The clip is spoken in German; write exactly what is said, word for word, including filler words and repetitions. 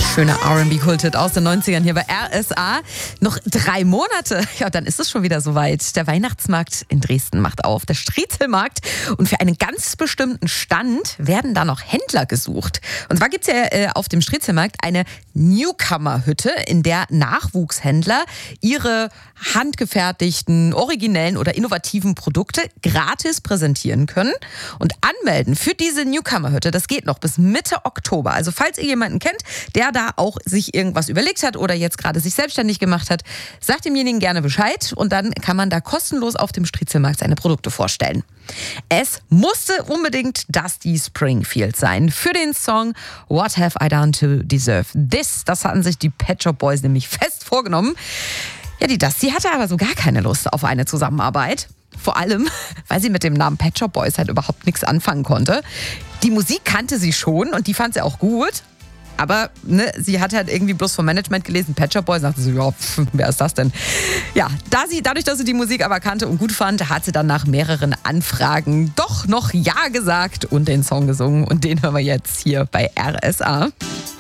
Schöner R and B-Kulthit aus den neunzigern hier bei R S A. Noch drei Monate, ja, dann ist es schon wieder soweit. Der Weihnachtsmarkt in Dresden macht auf, der Striezelmarkt. Und für einen ganz bestimmten Stand werden da noch Händler gesucht. Und zwar gibt es ja äh, auf dem Striezelmarkt eine Newcomer-Hütte, in der Nachwuchshändler ihre handgefertigten, originellen oder innovativen Produkte gratis präsentieren können. Und anmelden für diese Newcomer-Hütte, das geht noch bis Mitte Oktober. Also falls ihr jemanden kennt, der da auch sich irgendwas überlegt hat oder jetzt gerade sich selbstständig gemacht hat, sagt demjenigen gerne Bescheid und dann kann man da kostenlos auf dem Striezelmarkt seine Produkte vorstellen. Es musste unbedingt Dusty Springfield sein für den Song What Have I Done to Deserve This? Das hatten sich die Pet Shop Boys nämlich fest vorgenommen. Ja, die Dusty hatte aber so gar keine Lust auf eine Zusammenarbeit. Vor allem, weil sie mit dem Namen Pet Shop Boys halt überhaupt nichts anfangen konnte. Die Musik kannte sie schon und die fand sie auch gut. Aber ne, sie hat halt irgendwie bloß vom Management gelesen, Pet Shop Boys, dachte sie, ja, pf, wer ist das denn? Ja, da sie, dadurch, dass sie die Musik aber kannte und gut fand, hat sie dann nach mehreren Anfragen doch noch Ja gesagt und den Song gesungen. Und den hören wir jetzt hier bei R S A.